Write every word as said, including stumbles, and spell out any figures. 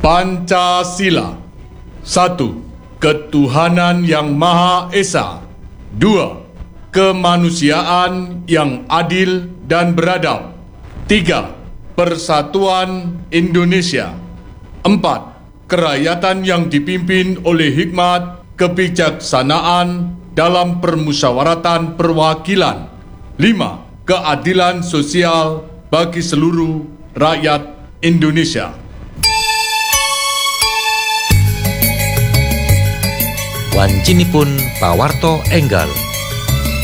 Pancasila. Satu, ketuhanan yang Maha Esa. Dua, kemanusiaan yang adil dan beradab. Tiga, persatuan Indonesia. Empat, kerakyatan yang dipimpin oleh hikmat, kebijaksanaan dalam permusyawaratan perwakilan. Lima, keadilan sosial bagi seluruh rakyat Indonesia. Wancinipun pawarto enggal.